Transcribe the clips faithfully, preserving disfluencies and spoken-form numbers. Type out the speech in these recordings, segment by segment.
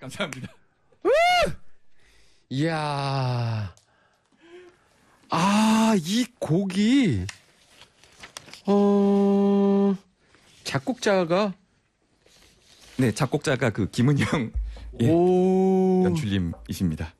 감사합니다. 이야. 아, 이 곡이, 어, 작곡자가? 네, 작곡자가 그 김은영 예, 오. 연출님이십니다.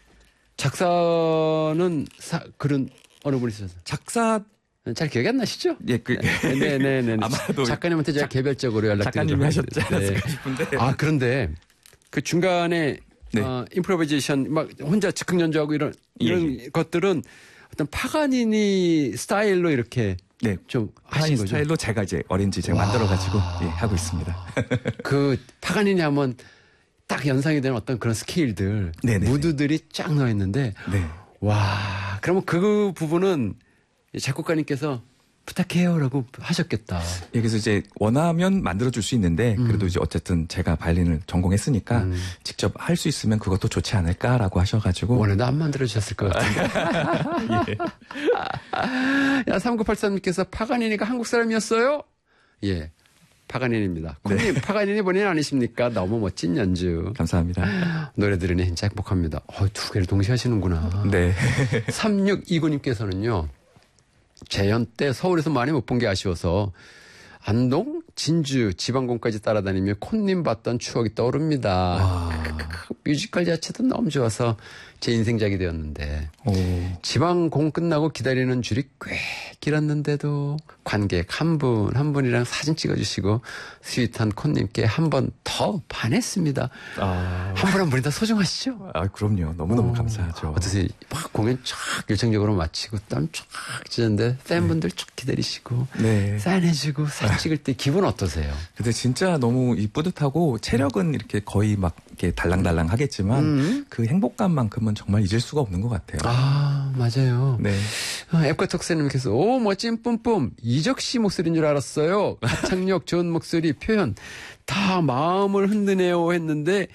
작사는 사, 그런 어느 분이 있어서 작사 잘 기억이 안 나시죠? 예, 그 네, 네, 네. 아마도 작가님한테 제가 작, 개별적으로 연락드리도록 작가님이 하셨지 하겠습니다. 않았을까 싶은데. 아, 그런데 그 중간에 네. 어, 임프로비제이션 막 혼자 즉흥 연주하고 이런 이런 예, 예. 것들은 어떤 파가니니 스타일로 이렇게 네, 좀 하신 하신 거죠. 스타일로 제가 이제 어렌지 제가 와. 만들어가지고 예, 하고 있습니다. 그 파가니니 하면 딱 연상이 되는 어떤 그런 스케일들, 네네네. 무드들이 쫙 나와 있는데, 네. 와, 그러면 그 부분은 작곡가님께서 부탁해요라고 하셨겠다. 예, 그래서 이제 원하면 만들어줄 수 있는데 그래도 이제 어쨌든 제가 바이올린을 전공했으니까 음. 직접 할 수 있으면 그것도 좋지 않을까라고 하셔가지고. 원래도 안 만들어주셨을 것 같은데. 예. 야, 삼구팔삼님께서 파가니니가 한국 사람이었어요? 예. 파가닌입니다. 콩님, 네. 파가닌이 본인 아니십니까? 너무 멋진 연주. 감사합니다. 노래 들으니 진짜 행복합니다. 어, 두 개를 동시에 하시는구나. 네. 삼육이구님께서는요. 재연 때 서울에서 많이 못 본 게 아쉬워서 안동, 진주, 지방공까지 따라다니며 콘님 봤던 추억이 떠오릅니다. 뮤지컬 자체도 너무 좋아서 제 인생작이 되었는데 오. 지방공 끝나고 기다리는 줄이 꽤 길었는데도 관객 한 분 한 분이랑 사진 찍어주시고 스윗한 콘님께 한 번 더 반했습니다. 아. 한 분 한 분이 다 소중하시죠? 아, 그럼요. 너무너무 어, 감사하죠. 어떠세요? 막 공연 쫙 열정적으로 마치고 땀 쫙 찌는데 팬분들 쫙 기다리시고 네. 사인해주고 사진 찍을 때 기분 어떠세요? 근데 진짜 너무 이 뿌듯하고 체력은 이렇게 거의 막 이렇게 달랑달랑 하겠지만 음. 그 행복감만큼은 정말 잊을 수가 없는 것 같아요. 아, 맞아요. 네. 앱과톡스님께서 오, 멋진 뿜뿜. 이적 씨 목소리인 줄 알았어요. 가창력, 좋은 목소리, 표현 다 마음을 흔드네요 했는데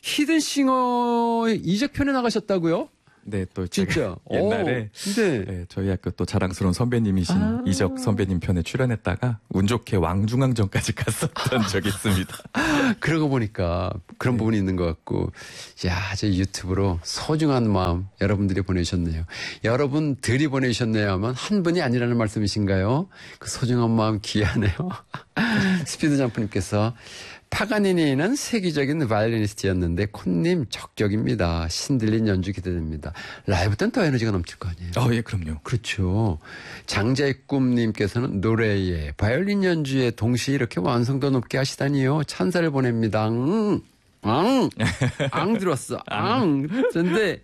히든싱어 이적 편에 나가셨다고요? 네, 또 진짜 옛날에 오, 네. 네, 저희 학교 또 자랑스러운 선배님이신 아. 이적 선배님 편에 출연했다가 운 좋게 왕중왕전까지 갔었던 적이 있습니다. 그러고 보니까 그런 네. 부분이 있는 것 같고, 야, 제 유튜브로 소중한 마음 여러분들이 보내주셨네요. 여러분들이 보내주셨네요 하면 한 분이 아니라는 말씀이신가요? 그 소중한 마음 귀하네요. 스피드 점프님께서 파가니니는 세계적인 바이올리니스트였는데 콘님 적격입니다. 신들린 연주 기대됩니다. 라이브 때는 더 에너지가 넘칠 거 아니에요? 어, 예, 그럼요. 그렇죠. 장자의 꿈님께서는 노래에 바이올린 연주에 동시에 이렇게 완성도 높게 하시다니요. 찬사를 보냅니다. 응, 앙, 앙 들었어. 앙. 그런데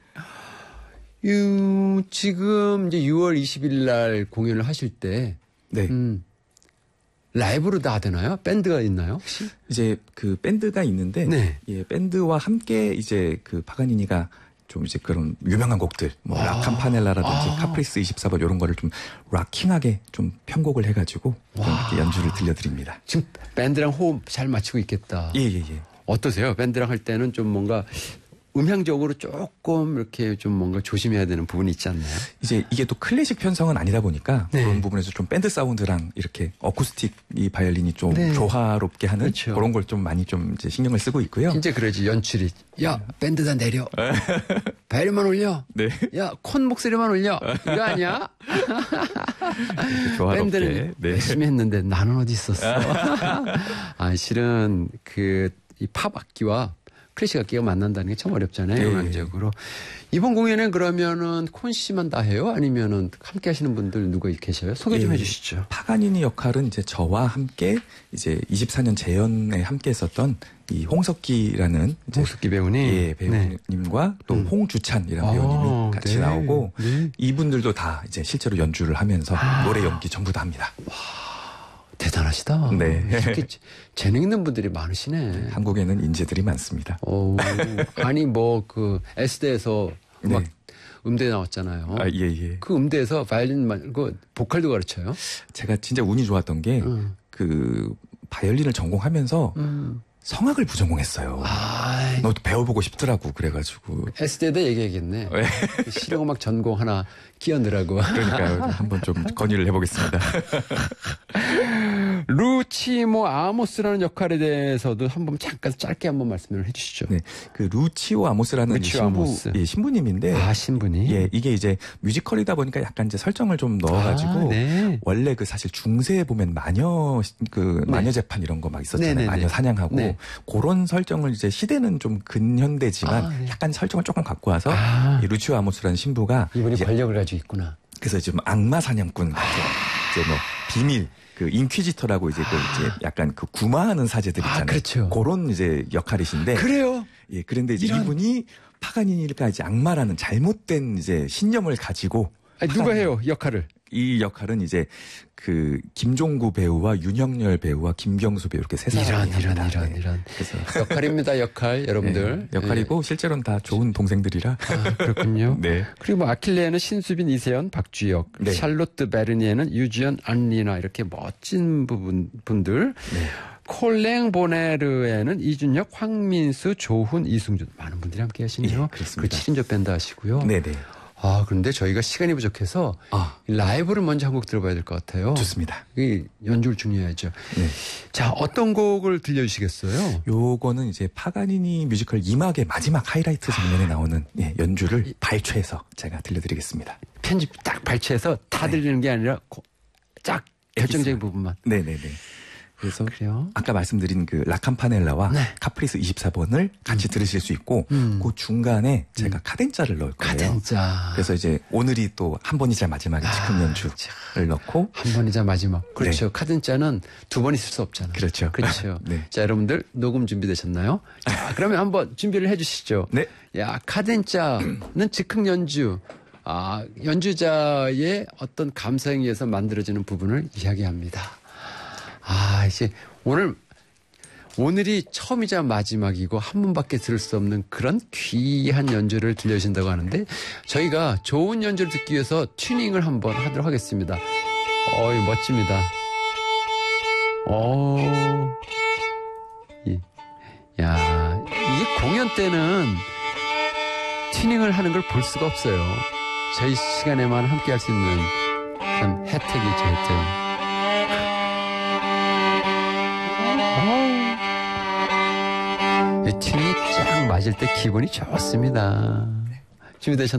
유, 지금 이제 유월 이십일 날 공연을 하실 때, 네. 음, 라이브로 다 되나요? 밴드가 있나요? 혹시? 이제 그 밴드가 있는데 네. 예, 밴드와 함께 이제 그 파가니니가 좀 이제 그런 유명한 곡들 뭐 아. 라캄파넬라라든지 아. 카프리스 이십사 번 이런 거를 좀 락킹하게 좀 편곡을 해가지고 좀 이렇게 연주를 들려드립니다. 지금 밴드랑 호흡 잘 맞추고 있겠다. 예, 예, 예. 어떠세요? 밴드랑 할 때는 좀 뭔가 음향적으로 조금 이렇게 좀 뭔가 조심해야 되는 부분이 있지 않나요? 이제 이게 또 클래식 편성은 아니다 보니까 네. 그런 부분에서 좀 밴드 사운드랑 이렇게 어쿠스틱 이 바이올린이 좀 네. 조화롭게 하는 그렇죠. 그런 걸 좀 많이 좀 이제 신경을 쓰고 있고요. 이제 그러지 연출이 야 밴드 다 내려 바이올린만 올려 네. 야 콘 목소리만 올려 이거 아니야? 조화롭게. 밴드는 네. 열심히 했는데 나는 어디 있었어? 아 실은 그 이 팝 악기와 클래식 악기가 만난다는 게 참 어렵잖아요. 네. 음악적으로. 이번 공연은 그러면은 콘 씨만 다 해요? 아니면은 함께 하시는 분들 누가 계셔요? 소개 좀 예, 해주시죠. 파가니니 역할은 이제 저와 함께 이제 이십사 년 재연에 함께 했었던 이 홍석기라는 이제 홍석기 배우님. 예, 배우님과 네. 또 음. 홍주찬이라는 아, 배우님이 같이 네. 나오고 네. 이분들도 다 이제 실제로 연주를 하면서 아. 노래 연기 전부 다 합니다. 대단하시다. 네. 이렇게 재능 있는 분들이 많으시네. 한국에는 인재들이 많습니다. 오, 아니 뭐 그 에스대에서 음악 네. 음대 나왔잖아요. 아, 예, 예. 그 음대에서 바이올린 말고 보컬도 가르쳐요? 제가 진짜 운이 좋았던 게 그 음. 바이올린을 전공하면서 음. 성악을 부전공했어요. 아, 너도 배워보고 싶더라고 그래가지고. 에스대에다 얘기해야겠네. 네. 실용음악 전공 하나 끼얹으라고. 그러니까요. 한번 좀 건의를 해보겠습니다. 루치모 아모스라는 역할에 대해서도 한번 잠깐 짧게 한번 말씀을 해주시죠. 네, 그 루치오 아모스라는 루치오 신부, 아모스. 예, 신부님인데, 아, 신분이? 예, 이게 이제 뮤지컬이다 보니까 약간 이제 설정을 좀 넣어가지고 아, 네. 원래 그 사실 중세에 보면 마녀 그 네. 마녀 재판 이런 거 막 있었잖아요. 네네네. 마녀 사냥하고 네. 그런 설정을 이제 시대는 좀 근현대지만 아, 네. 약간 설정을 조금 갖고 와서 아. 이 루치오 아모스라는 신부가 이분이 이제 권력을 가지고 있구나. 그래서 지금 악마 사냥꾼 같은 이제 뭐 비밀 그 인퀴지터라고 이제 그 이제 약간 그 구마하는 사제들 아, 있잖아요. 그렇죠. 그런 이제 역할이신데. 그래요? 예, 그런데 이제 이런. 이분이 파가니니까지 악마라는 잘못된 이제 신념을 가지고. 아니, 누가 해요, 역할을? 이 역할은 이제 그 김종구 배우와 윤영열 배우와 김경수 배우 이렇게 세 사람이 이런, 이런, 합니다. 이런, 네. 이런. 그래서 역할입니다, 역할, 여러분들. 네, 역할이고 실제로는 다 좋은 동생들이라. 아, 그렇군요. 네. 그리고 뭐 아킬레에는 신수빈, 이세연, 박주혁, 네. 샬롯트 베르니에는 유지연, 안리나 이렇게 멋진 부분 분들. 네. 콜랭 보네르에는 이준혁, 황민수, 조훈, 이승준 많은 분들이 함께 하시네요. 예, 그렇습니다. 그 칠 인조 밴드 하시고요. 네네. 아, 그런데 저희가 시간이 부족해서 아. 라이브를 먼저 한 곡 들어봐야 될 것 같아요. 좋습니다. 이 연주를 중요하죠. 네. 자, 어떤 곡을 들려주시겠어요? 요거는 이제 파가니니 뮤지컬 이 막의 마지막 하이라이트 장면에 나오는 예, 연주를 발췌해서 제가 들려드리겠습니다. 편집 딱 발췌해서 다 들리는 게 아니라 고- 쫙 결정적인 부분만. 네네네. 그래서 그래요? 아까 말씀드린 그 라캄파넬라와 네. 카프리스 이십사 번을 같이 들으실 수 있고 음. 그 중간에 제가 카덴자를 넣을 거예요. 카덴자. 그래서 이제 오늘이 또 한 번이자 마지막에 즉흥 연주를 넣고 한 번이자 마지막. 그렇죠. 카덴자는 두 번 있을 수 없잖아요. 그렇죠. 그렇죠. 네. 자, 여러분들 녹음 준비되셨나요? 자, 그러면 한번 준비를 해 주시죠. 네. 야, 카덴자는 즉흥 연주. 아, 연주자의 어떤 감성에 의해서 만들어지는 부분을 이야기합니다. 아, 이제 오늘, 오늘이 처음이자 마지막이고 한 번밖에 들을 수 없는 그런 귀한 연주를 들려주신다고 하는데 저희가 좋은 연주를 듣기 위해서 튜닝을 한번 하도록 하겠습니다. 어이, 멋집니다. 오, 이, 야, 이게 공연 때는 튜닝을 하는 걸 볼 수가 없어요. 저희 시간에만 함께 할 수 있는 그런 혜택이죠, 혜택. 이 튜닝이 쫙 맞을 때 기분이 좋습니다. 준비되셨나요?